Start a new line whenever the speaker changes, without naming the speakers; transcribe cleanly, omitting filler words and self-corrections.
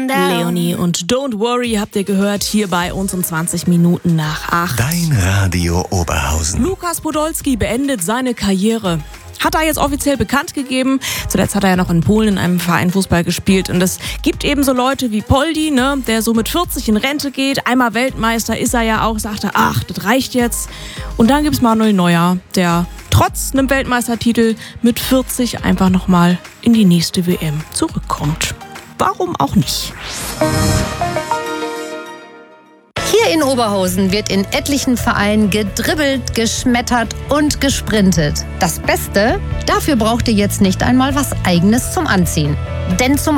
Leonie und Don't Worry habt ihr gehört hier bei uns um 20 Minuten nach 8.
Dein Radio Oberhausen.
Lukas Podolski beendet seine Karriere. Hat er jetzt offiziell bekannt gegeben. Zuletzt hat er ja noch in Polen in einem Verein Fußball gespielt. Und es gibt eben so Leute wie Poldi, ne, der so mit 40 in Rente geht. Einmal Weltmeister ist er ja auch, sagt er, ach, das reicht jetzt. Und dann gibt's Manuel Neuer, der trotz einem Weltmeistertitel mit 40 einfach nochmal in die nächste WM zurückkommt. Warum auch nicht?
Hier in Oberhausen wird in etlichen Vereinen gedribbelt, geschmettert und gesprintet. Das Beste, dafür braucht ihr jetzt nicht einmal was Eigenes zum Anziehen. Denn zum